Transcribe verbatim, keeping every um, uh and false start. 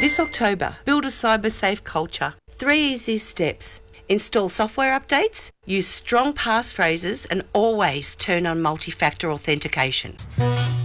This October, build a cyber-safe culture. Three easy steps. Install software updates, use strong passphrases and always turn on multi-factor authentication.